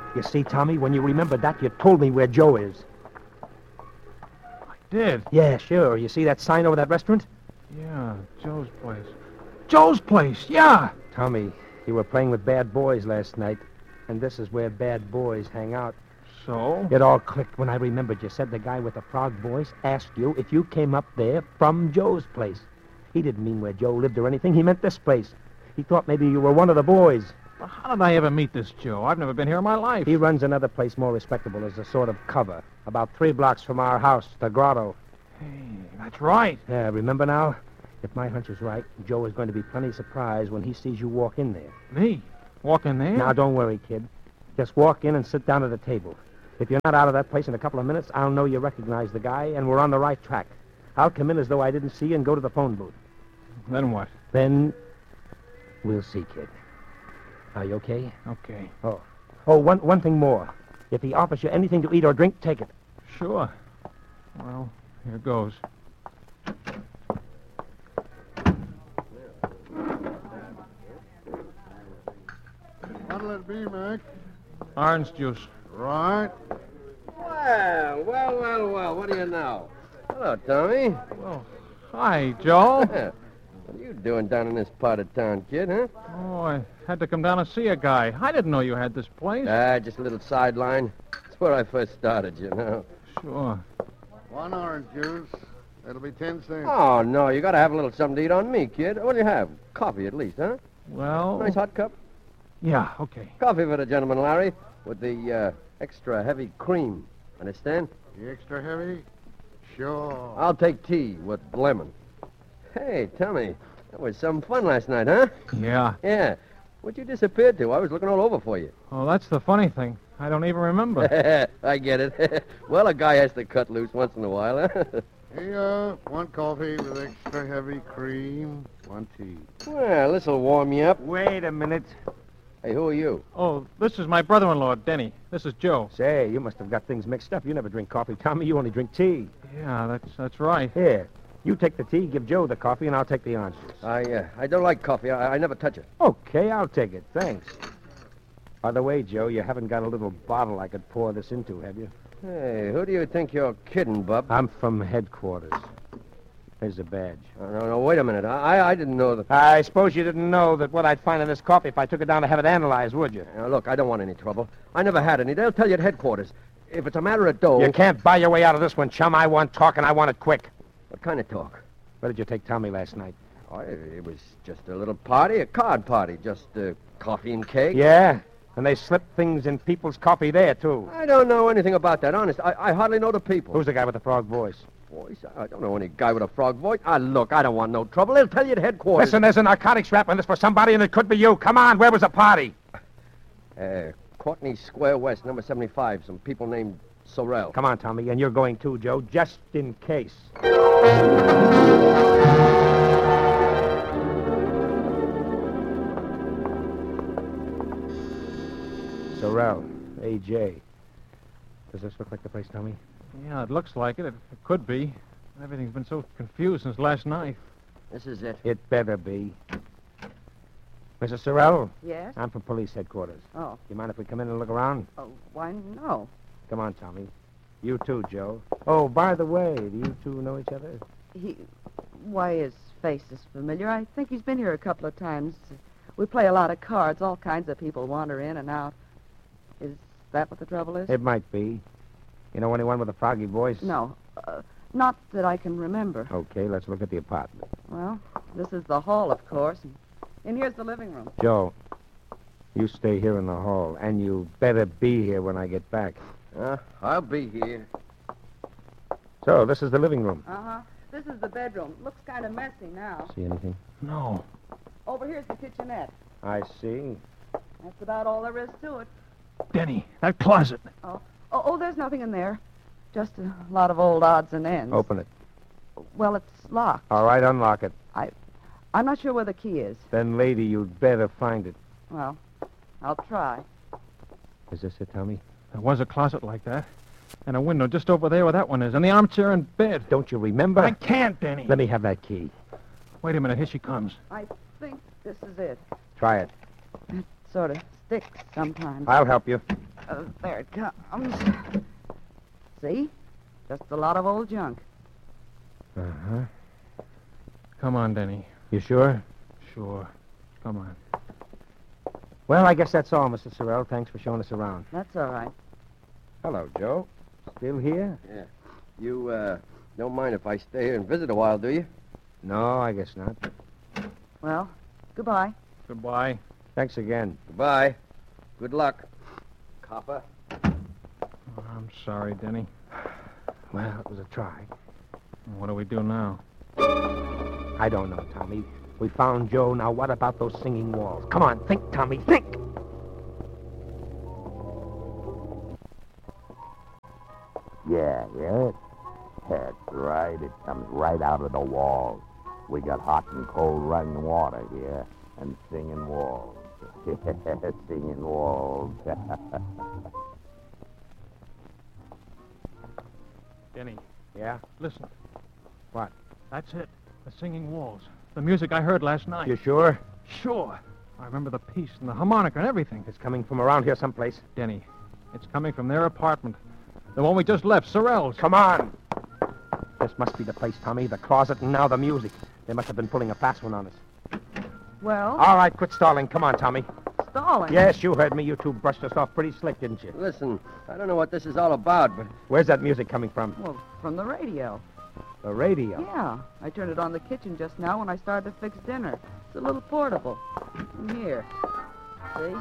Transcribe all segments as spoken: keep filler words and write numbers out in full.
You see, Tommy, when you remembered that, you told me where Joe is. I did? Yeah, sure. You see that sign over that restaurant? Yeah, Joe's place. Joe's place, yeah! Tommy, you were playing with bad boys last night, and this is where bad boys hang out. So? It all clicked when I remembered you said the guy with the frog voice asked you if you came up there from Joe's place. He didn't mean where Joe lived or anything. He meant this place. He thought maybe you were one of the boys. Well, how did I ever meet this Joe? I've never been here in my life. He runs another place more respectable as a sort of cover, about three blocks from our house, the Grotto. Hey, that's right. Yeah, remember now? If my hunch is right, Joe is going to be plenty surprised when he sees you walk in there. Me? Walk in there? Now, don't worry, kid. Just walk in and sit down at a table. If you're not out of that place in a couple of minutes, I'll know you recognize the guy, and we're on the right track. I'll come in as though I didn't see you and go to the phone booth. Then what? Then we'll see, kid. Are you okay? Okay. Oh. Oh, one, one thing more. If he offers you anything to eat or drink, take it. Sure. Well, here goes. What'll it be, Mac? Orange juice. Right. Well, well, well, well, what do you know? Hello, Tommy. Well, hi, Joe. What are you doing down in this part of town, kid, huh? Oh, I had to come down and see a guy. I didn't know you had this place. Ah, just a little sideline. It's where I first started, you know. Sure. One orange juice. That'll be ten cents. Oh, no, you gotta have a little something to eat on me, kid. What do you have? Coffee, at least, huh? Well... Nice hot cup? Yeah, okay. Coffee for the gentleman, Larry, with the uh, extra heavy cream. Understand? The extra heavy? Sure. I'll take tea with lemon. Hey, Tommy, that was some fun last night, huh? Yeah. Yeah. What'd you disappear to? I was looking all over for you. Oh, that's the funny thing. I don't even remember. I get it. Well, a guy has to cut loose once in a while, huh? Here, one coffee with extra heavy cream, one tea. Well, this'll warm you up. Wait a minute. Hey, who are you? Oh, this is my brother-in-law, Denny. This is Joe. Say, you must have got things mixed up. You never drink coffee, Tommy. You only drink tea. Yeah, that's that's right. Here, you take the tea, give Joe the coffee, and I'll take the orange juice. I uh, I don't like coffee. I, I never touch it. Okay, I'll take it. Thanks. By the way, Joe, you haven't got a little bottle I could pour this into, have you? Hey, who do you think you're kidding, Bub? I'm from headquarters. There's a badge. Oh, no, no, wait a minute. I I didn't know that. I suppose you didn't know that what I'd find in this coffee if I took it down to have it analyzed, would you? Now, look, I don't want any trouble. I never had any. They'll tell you at headquarters. If it's a matter of dough... You can't buy your way out of this one, chum. I want talk, and I want it quick. What kind of talk? Where did you take Tommy last night? Oh, it, it was just a little party, a card party. Just uh, coffee and cake. Yeah? And they slip things in people's coffee there, too. I don't know anything about that, honest. I, I hardly know the people. Who's the guy with the frog voice? Voice? I don't know any guy with a frog voice. Ah, look, I don't want no trouble. They'll tell you at headquarters. Listen, there's a narcotics rap on this for somebody, and it could be you. Come on, where was the party? Uh, Courtney Square West, number seventy-five. Some people named Sorrell. Come on, Tommy, and you're going too, Joe, just in case. Sorrell, A J. Does this look like the place, Tommy? Yeah, it looks like it. It, it could be. Everything's been so confused since last night. This is it. It better be. Missus Sorrell, Yes? I'm from police headquarters. Oh. You mind if we come in and look around? Oh, why, no. Come on, Tommy. You too, Joe. Oh, by the way, do you two know each other? He... Why, his face is familiar. I think he's been here a couple of times. We play a lot of cards. All kinds of people wander in and out. Is that what the trouble is? It might be. You know anyone with a froggy voice? No. Uh, not that I can remember. Okay, let's look at the apartment. Well, this is the hall, of course. And, and here's the living room. Joe, you stay here in the hall, and you better be here when I get back. Uh, I'll be here. So, this is the living room. Uh-huh. This is the bedroom. Looks kind of messy now. See anything? No. Over here's the kitchenette. I see. That's about all there is to it. Denny, that closet. Oh, oh, oh there's nothing in there. Just a lot of old odds and ends. Open it. Well, it's locked. All right, unlock it. I'm not sure where the key is. Then, lady, you'd better find it. Well, I'll try. Is this it, Tommy? There was a closet like that. And a window just over there where that one is. And the armchair and bed. Don't you remember? I can't, Denny. Let me have that key. Wait a minute. Here she comes. I think this is it. Try it. It sort of sticks sometimes. I'll help you. Uh, there it comes. See? Just a lot of old junk. Uh-huh. Come on, Denny. You sure? Sure. Come on. Well, I guess that's all, Mister Sorrell. Thanks for showing us around. That's all right. Hello, Joe. Still here? Yeah. You, uh, don't mind if I stay here and visit a while, do you? No, I guess not. Well, goodbye. Goodbye. Thanks again. Goodbye. Good luck. Copper. Oh, I'm sorry, Denny. Well, it was a try. What do we do now? I don't know, Tommy. We found Joe. Now, what about those singing walls? Come on, think, Tommy, think! Yeah, yeah. That's right. It comes right out of the walls. We got hot and cold running water here, and singing walls. Singing walls. Denny, Yeah? listen. What? That's it. The singing walls. The music I heard last night. You sure? Sure. I remember the piece and the harmonica and everything. It's coming from around here someplace. Denny, it's coming from their apartment. The one we just left, Sorrell's. Come on! This must be the place, Tommy. The closet and now the music. They must have been pulling a fast one on us. Well, All right, quit stalling. Come on, Tommy. stalling. Yes, you heard me. You two brushed us off pretty slick, didn't you? Listen, I don't know what this is all about, but Where's that music coming from? Well, from the radio. The radio. Yeah, I turned it on the kitchen just now when I started to fix dinner. It's a little portable. And here. See?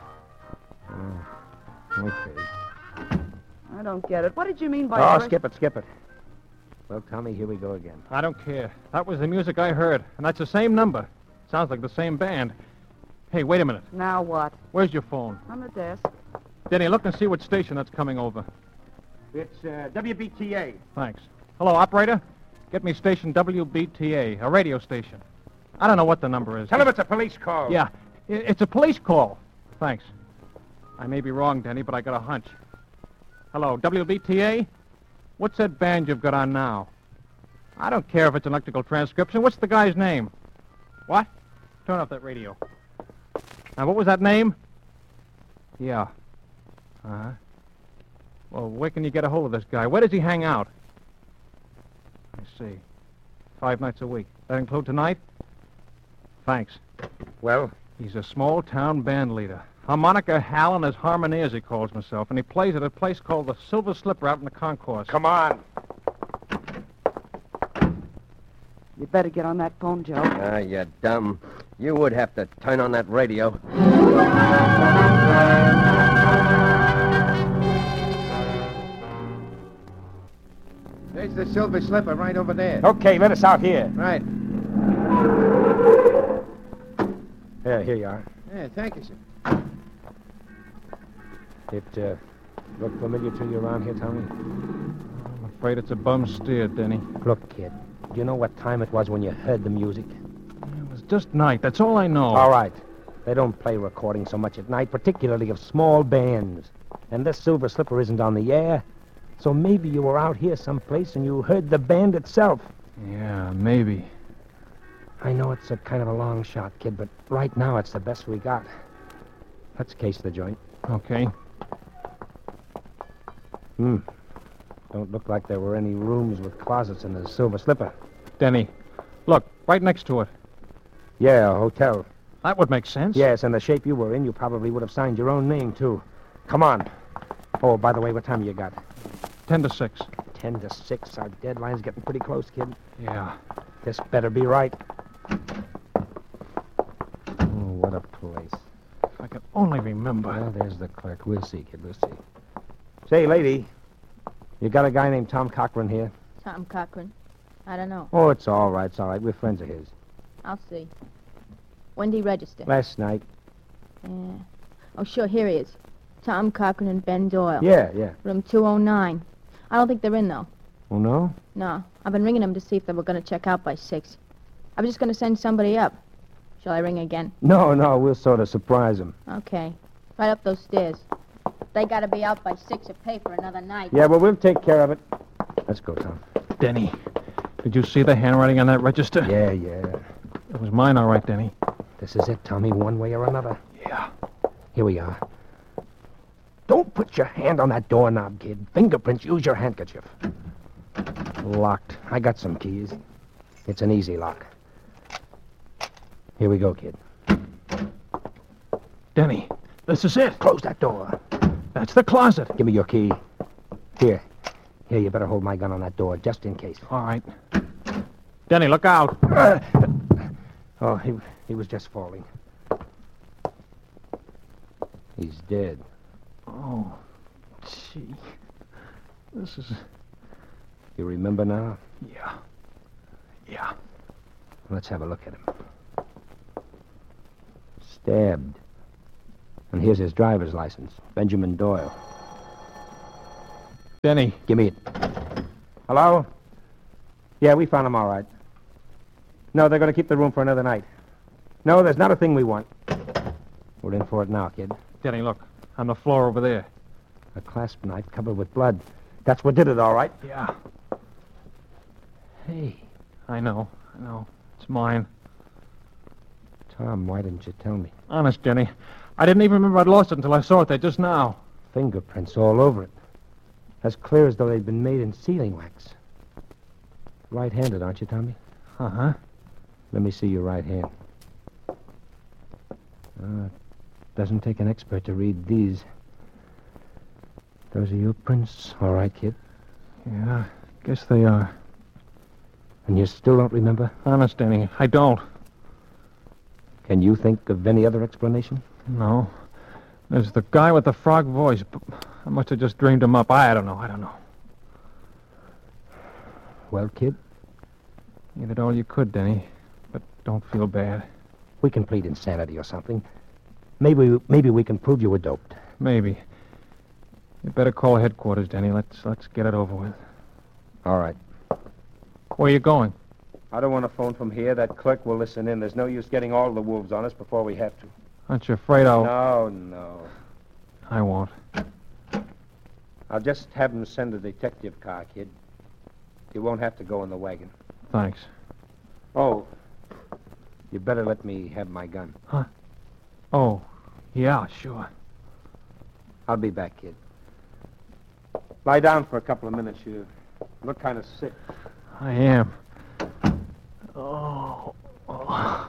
Oh, okay. I don't get it. What did you mean by... Oh, brush- skip it, skip it. Well, Tommy, here we go again. I don't care. That was the music I heard, and that's the same number. Sounds like the same band. Hey, wait a minute. Now what? Where's your phone? On the desk. Denny, look and see what station that's coming over. It's uh, W B T A. Thanks. Hello, operator? Get me station W B T A, a radio station. I don't know what the number is. Tell him it's a police call. Yeah, i- it's a police call. Thanks. I may be wrong, Denny, but I got a hunch. Hello, W B T A? What's that band you've got on now? I don't care if it's an electrical transcription. What's the guy's name? What? Turn off that radio. Now, what was that name? Yeah. Uh-huh. Well, where can you get a hold of this guy? Where does he hang out? I see. Five nights a week. That include tonight? Thanks. Well, He's a small-town band leader. Harmonica Hal and his Harmoniers, he calls himself, and he plays at a place called the Silver Slipper out in the concourse. come on. You better get on that phone, Joe. Ah, you dumb. You would have to turn on that radio. There's the Silver Slipper right over there. Okay, let us out here. Right. Yeah, here you are. Yeah, thank you, sir. It uh, look familiar to you around here, Tommy? I'm afraid it's a bum steer, Denny. Look, kid, do you know what time it was when you heard the music? It was just night. That's all I know. All right. They don't play recordings so much at night, particularly of small bands. And this Silver Slipper isn't on the air. So maybe you were out here someplace and you heard the band itself. Yeah, maybe. I know it's a kind of a long shot, kid, but right now it's the best we got. Let's case the joint. Okay. Hmm. Don't look like there were any rooms with closets in the Silver Slipper. Denny, look, right next to it. Yeah, a hotel. That would make sense. Yes, and the shape you were in, you probably would have signed your own name, too. Come on. Oh, by the way, what time you got? Ten to six. Ten to six. Our deadline's getting pretty close, kid. Yeah. This better be right. Oh, what a place. If I could only remember. Well, there's the clerk. We'll see, kid. We'll see. Say, lady, you got a guy named Tom Cochran here? Tom Cochran. I don't know. Oh, it's all right. It's all right. We're friends of his. I'll see. When did he register? Last night. Yeah. Oh, sure, here he is. Tom Cochran and Ben Doyle. Yeah, yeah. Room two oh nine. I don't think they're in, though. Oh, no? No. I've been ringing them to see if they were going to check out by six. I was just going to send somebody up. Shall I ring again? No, no. We'll sort of surprise him. Okay. Right up those stairs. They got to be out by six or pay for another night. Yeah, well, we'll take care of it. Let's go, Tom. Denny, did you see the handwriting on that register? Yeah, yeah. It was mine, all right, Denny. This is it, Tommy, one way or another. Yeah. Here we are. Don't put your hand on that doorknob, kid. Fingerprints, use your handkerchief. Locked. I got some keys. It's an easy lock. Here we go, kid. Denny, this is it. Close that door. That's the closet. Give me your key. Here. Here, you better hold my gun on that door, just in case. All right. Denny, look out. Uh, oh, he, he was just falling. He's dead. Oh, gee. This is... You remember now? Yeah. Yeah. Let's have a look at him. Stabbed. And here's his driver's license. Benjamin Doyle. Denny. Give me it. Hello? Yeah, we found him all right. No, they're going to keep the room for another night. No, there's not a thing we want. We're in for it now, kid. Denny, look. On the floor over there. A clasp knife covered with blood. That's what did it, all right. Yeah. Hey, I know. I know. It's mine. Tom, why didn't you tell me? Honest, Denny. I didn't even remember I'd lost it until I saw it there just now. Fingerprints all over it. As clear as though they'd been made in sealing wax. Right-handed, aren't you, Tommy? Uh-huh. Let me see your right hand. Uh, doesn't take an expert to read these. Those are your prints? All right, kid. Yeah, guess they are. And you still don't remember? Honest, Denny, I don't. Can you think of any other explanation? No. There's the guy with the frog voice. But I must have just dreamed him up. I don't know. I don't know. Well, kid? You did all you could, Denny. But don't feel bad. We can plead insanity or something. Maybe maybe we can prove you were doped. Maybe. You better call headquarters, Denny. Let's let's get it over with. All right. Where are you going? I don't want to phone from here. That clerk will listen in. There's no use getting all the wolves on us before we have to. Aren't you afraid I'll... No, no. I won't. I'll just have him send a detective car, kid. You won't have to go in the wagon. Thanks. Oh, you better let me have my gun. Huh? Oh, yeah, sure. I'll be back, kid. Lie down for a couple of minutes. You look kind of sick. I am. Oh. oh.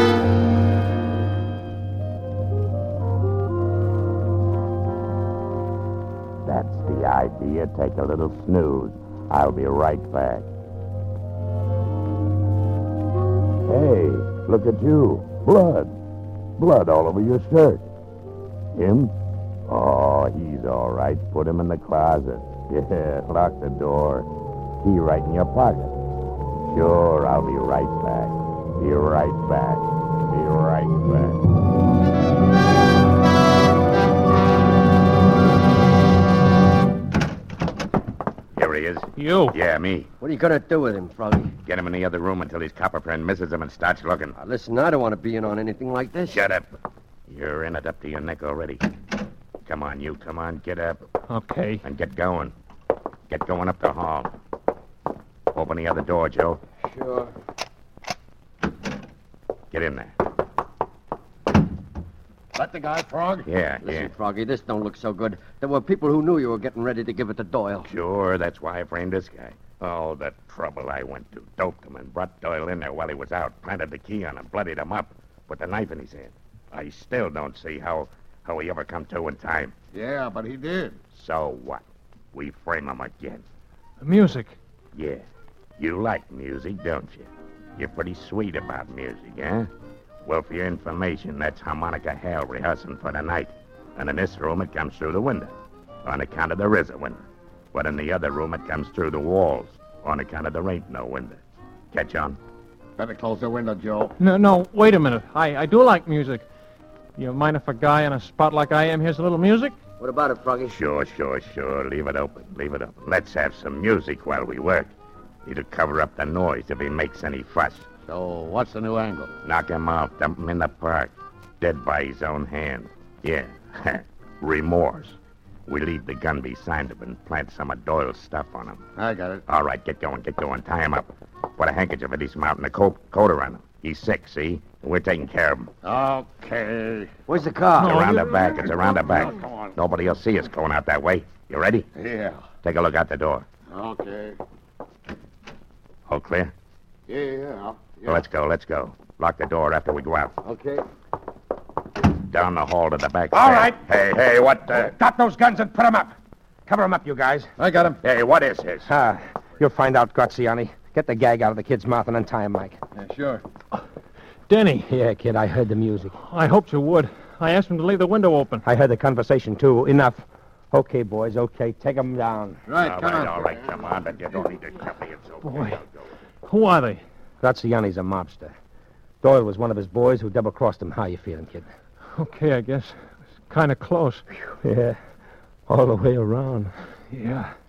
That's the idea. Take a little snooze. I'll be right back. Hey, look at you. Blood. Blood all over your shirt. Him? Oh, he's all right. Put him in the closet. Yeah, lock the door. Key right in your pocket. Sure, I'll be right back. Be right back. Be right back. Here he is. You? Yeah, me. What are you going to do with him, Froggy? Get him in the other room until his copper friend misses him and starts looking. Now, listen, I don't want to be in on anything like this. Shut up. You're in it up to your neck already. Come on, you. Come on, get up. Okay. And get going. Get going up the hall. Open the other door, Joe. Sure. Get in there. That the guy, Frog? Yeah, Listen, yeah. Froggy, this don't look so good. There were people who knew you were getting ready to give it to Doyle. Sure, that's why I framed this guy. Oh, the trouble I went to. Doped him and brought Doyle in there while he was out. Planted the key on him, bloodied him up. Put the knife in his hand. I still don't see how, how he ever come to in time. Yeah, but he did. So what? We frame him again. The music. Yeah. You like music, don't you? You're pretty sweet about music, eh? Well, for your information, that's harmonica hell rehearsing for the night. And in this room, it comes through the window. On account of there is a window. But in the other room, it comes through the walls. On account of there ain't no window. Catch on? Better close the window, Joe. No, no, wait a minute. I, I do like music. You mind if a guy in a spot like I am hears a little music? What about it, Froggy? Sure, sure, sure. Leave it open. Leave it open. Let's have some music while we work. It'll cover up the noise if he makes any fuss. So, what's the new angle? Knock him out. Dump him in the park. Dead by his own hand. Yeah. Remorse. We leave the gun beside him and plant some of Doyle's stuff on him. I got it. All right, get going, get going. Tie him up. Put a handkerchief at his mouth and a coat, coat around him. He's sick, see? We're taking care of him. Okay. Where's the car? It's around the back. It's around the back. Come on. Nobody will see us going out that way. You ready? Yeah. Take a look out the door. Okay. All clear? Yeah, yeah. yeah. Well, let's go, let's go. Lock the door after we go out. Okay. Down the hall to the back. All stairs. right. Hey, hey, what the... Drop those guns and put them up. Cover them up, you guys. I got him. Hey, what is this? Ah, you'll find out, Graziani. Get the gag out of the kid's mouth and untie him, Mike. Yeah, sure. Denny, Yeah, kid, I heard the music. I hoped you would. I asked him to leave the window open. I heard the conversation, too. Enough. Okay, boys, okay. Take them down. Right, all come right, on. all right, come on, but you don't need to tell me it's okay. Boy. Who are they? Graziani's a mobster. Doyle was one of his boys who double-crossed him. How you feeling, kid? Okay, I guess. It's kind of close. Yeah, all the way around. Yeah.